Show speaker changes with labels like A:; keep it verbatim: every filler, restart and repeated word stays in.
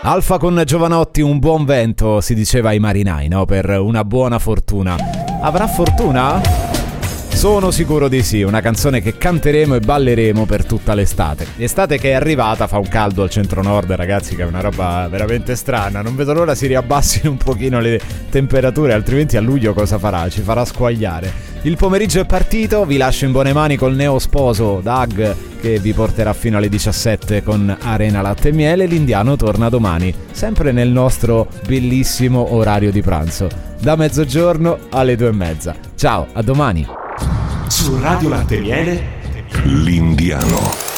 A: Alfa con Giovanotti, un buon vento, si diceva ai marinai, no? Per una buona fortuna. Avrà fortuna? Sono sicuro di sì, una canzone che canteremo e balleremo per tutta l'estate. L'estate che è arrivata, fa un caldo al centro-nord, ragazzi, che è una roba veramente strana. Non vedo l'ora si riabbassino un pochino le temperature, altrimenti a luglio cosa farà? Ci farà squagliare. Il pomeriggio è partito, vi lascio in buone mani col neosposo Doug, che vi porterà fino alle diciassette con Arena Latte e Miele. L'Indiano torna domani, sempre nel nostro bellissimo orario di pranzo, da mezzogiorno alle due e mezza. Ciao, a domani.
B: Su Radio Latte e Miele, L'Indiano.